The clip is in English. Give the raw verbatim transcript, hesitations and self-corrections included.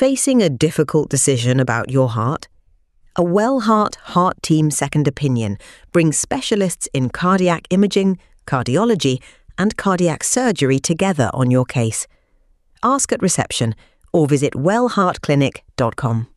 Facing a difficult decision about your heart? A Wellheart Heart Team Second Opinion brings specialists in cardiac imaging, cardiology, and cardiac surgery together on your case. Ask at reception or visit wellheart clinic dot com.